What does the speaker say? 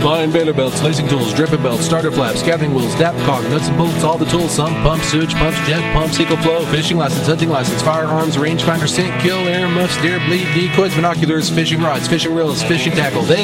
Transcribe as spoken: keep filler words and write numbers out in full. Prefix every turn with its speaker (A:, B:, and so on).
A: Line baler belts, lacing tools, dripping belts, starter flaps, gathering wheels, dapcog, nuts and bolts, all the tools, sump pumps, sewage pumps, jet pumps, eco flow, fishing license, hunting license, firearms, rangefinder, sink, kill, air muffs, deer bleed, decoys, binoculars, fishing rods, fishing reels, fishing tackle. They